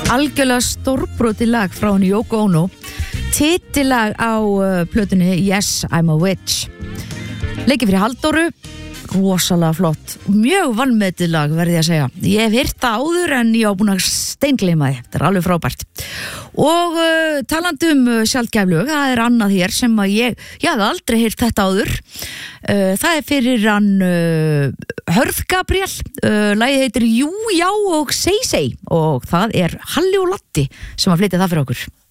algjörlega stórbrotið lag frá henni Yoko Ono, titillag á plötunni Yes, I'm a Witch. Leikið fyrir Halldóru, rosalega flott, mjög vanmetið lag verði ég að segja. Ég hef heyrt það áður en ég á búin að steingleyma því, þetta er alveg frábært. Og talandi sjaldgæflög, það er annað hér sem að ég hef aldrei heyrt þetta áður. Það er fyrir hann Hörð Gabriel, lagið heitir Jú, já og seg og það er Halli og Latti sem að flytja það fyrir okkur.